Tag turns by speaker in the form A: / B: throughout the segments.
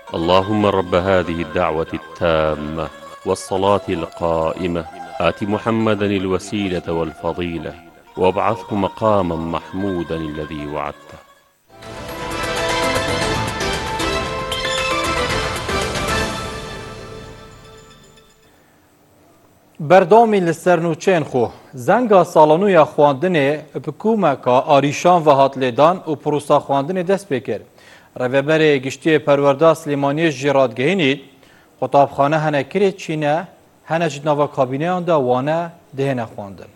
A: اللهم رب هذه الدعوة التامة والصلاة القائمة آت محمدا الوسيلة والفضيلة وابعثه مقاما محمودا الذي وعدته.
B: بردامی لسرنوچین خو زنگا سالانویا خواندنه بکومکا آریشان و هاتلیدان و پروسا خواندنه دست بکر. روبر گشتی پرورده سلیمانی جرادگهینید خطابخانه هنه کرد چینه هنه جدناوا کابینه آنده وانه دهنه خواندن.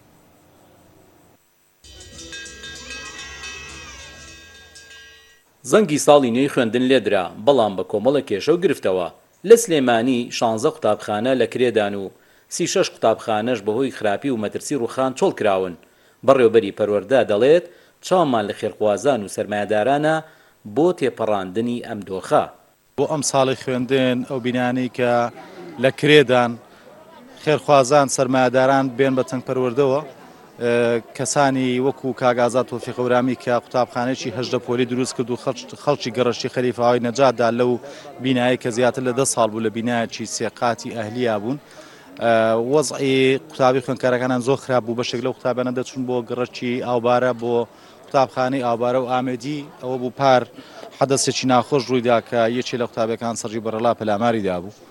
C: زەنگی ساڵی نوێی خوێندن لێدرا بەڵام بە کۆمەڵە کێشە و گرفتەوە. لە سلێمانی 16 قوتابخانە لە کرێدان و 36 قوتابخانەش بەهۆی خراپی و مەترسی ڕووخان چۆڵ کراون. بەڕێوەبەری پەروەردە دەڵێت چاومان لە خێرخوازان و سەرمایەدارانە بۆ تێپەڕاندنی ئەم دۆخە.
D: بۆ ئەم ساڵی خوێندن ئەو بینانی کە لە کرێدان خێرخوازان سەرمایەداران بێن بە تەنگ پەروەردەوە کەسانی وەکو کاگازات تۆفیق قەورامی کە قوتابخانەیەکی هەژدە پۆلی دروست کرد و خەڵکی گەڕەشتی خەلیفاوای نەجاتدا لەو بینایی کە زیاتر لە 10 ساڵ بوو لە بینایەکی سێقاتی ئەهلییا بوون. وەزعی قوتابی خوێندکارەکانان زۆر خراپ بوو. بەشێک لەو قوتابانە دەچون بۆ گەڕەکی ئاوبارە بۆ قوتابخانەی ئاوبارە و ئامێدی ئەوە بوو پار حەدەسێکی ناخۆش ڕوویدا کە یەکێ لە قوتابەکان سەرجی بەرەڵا پەلاماریدا بوو.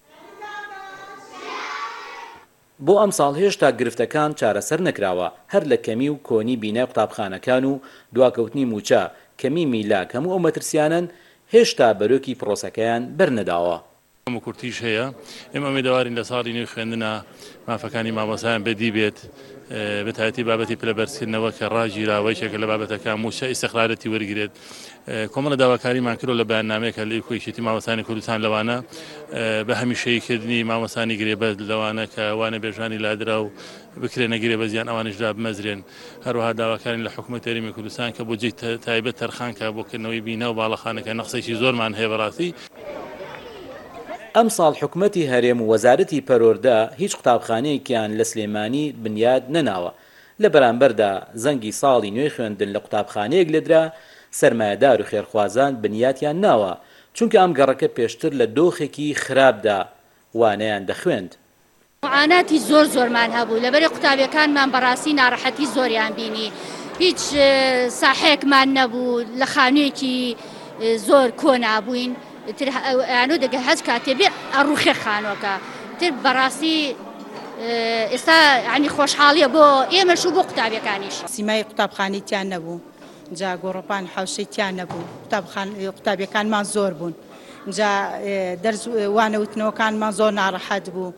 C: بۆ ئەم ساڵ هێشتا گرفتەکان چارەسەر نەکراوە هەر لە کەمی و کۆنی بینای قوتابخانەکان و دواکەوتنی موچە کەمی میلاک هەموو ئەو مەترسیانن هێشتا بەرۆکی پرۆسەکەیان بەرنەداوە.
E: ئەمە کورتیش هەیە ئێمە ئەمێدەوارین لە ساڵی نوێی خوێندنە مافەکانی مامۆسایان بەدی بێت بەتایبەتی بابەتی پلەبەرزکردنەوە کە ڕاگیراوەیەکێکە لە بابەتەکان موچە ئیستیقرارەتی وەرگرێت. کۆمەڵە داواکاریمان کردو لە بەیاننامەیەکە لە کوێشێتی مامۆسانی کوردستان لەوانە بە هەمیشەییکردنی مامۆسانی گرێبەست لەوانە کە وانە بێژانی لادرا و بکرێنە گرێبەزیان ئەوانشدا بمەزرێن. هەروەها داواکارین لە حکوومەت هەرێمی کوردستان کە بۆ جێی تایبەت تەرخانکە بۆکردنەوەی بینە و باڵەخانەکە نەخسێکی زۆرمان هەیە بەڕاستی.
C: ئەم ساڵ حکوومەتی هەرێم و وەزارەتی پەروەردە هیچ قوتابخانەیەکیان لە سلێمانی بنیاد نەناوە. لە بەرامبەردا زەنگی ساڵی نوێی خوێندن لە قوتابخانەیەک لێدرا سەرمایەدار و خێرخوازان بنیاتیان ناوە چونکە ئەم گەڕەکە پێشتر لە دۆخێکی خراپدا وانەیان دەخوێند.
F: معاناتی زۆرمان هەبوو لەبەرێ قوتابیەکانمان بەڕاستی ناڕەحەتی زۆریان بینی. هیچ ساحەیەکمان نەبوو لە خانوویەکی زۆر کۆنابووین ئەنو دەگە هەز کاتێ بێ ئەڕوخێ خانۆکە تر بەڕاستی ئێستا ینی خۆشحاڵیە بۆ ئێمەش و بۆ قوتابیەکانیش.
G: سیمای قوتابخانەیان نەبوو جا گۆڕۆپان حوشەیان نەبوو قوتابیەکانمان زۆر بوون جا دەرز وانەوتنەوەکانمان زۆر ناڕەحەت بوو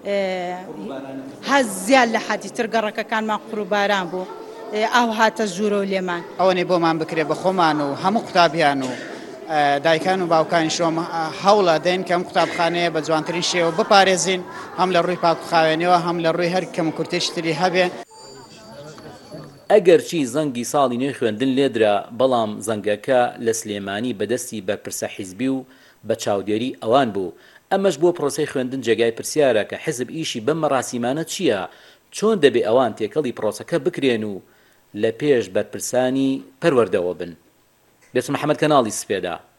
G: هەز زیاد لە حەدی تر گەڕەکەکانمان قوڕوباران بوو ئەو هاتە ژوورە و لێمان
H: ئەوەنێ بۆمان بکرێ بە خۆمان و هەموو قوتابیان و دایکان و باوکانی شۆم هەوڵە دەین کە ئەم قوتابخانەیە بە جوانترین شێوە بپارێزین هەم لە ڕووی پاکوخاوێنەوە هەم لە ڕووی هەر کەم کورتێکی تری هەبێ.
C: ئەگەرچی زەنگی ساڵی نوێی خوێندن لێدرا بەڵام زەنگەکە لە سلێمانی بەدەستی بەرپرسە حیزبی و بە چاودێری ئەوان بوو. ئەمەش بۆ پرۆسەی خوێندن جێگای پرسیارە کە حیزب ئیشی بەم مەراسیمانە چییە؟ چۆن دەبێ ئەوان تێکەڵی پرۆسەکە بکرێن و لە پێش بەرپرسانی پەروەردەوە بن. بێچ محەممەد کەناڵی سپێدا.